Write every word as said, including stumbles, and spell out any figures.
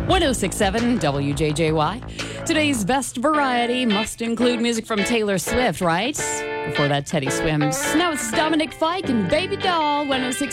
ten sixty-seven W J J Y. Today's best variety must include music from Taylor Swift, right? Before that, Teddy Swims. Now it's Dominic Fike and Baby Doll, ten sixty-seven